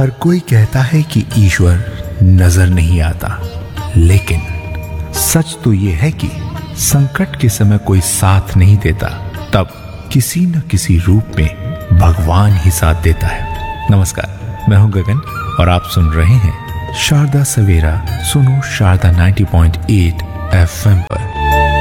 हर कोई कहता है कि ईश्वर नजर नहीं आता, लेकिन सच तो यह है कि संकट के समय कोई साथ नहीं देता, तब किसी न किसी रूप में भगवान ही साथ देता है। नमस्कार, मैं हूं गगन और आप सुन रहे हैं शारदा सवेरा। सुनो शारदा 90.8 FM पर।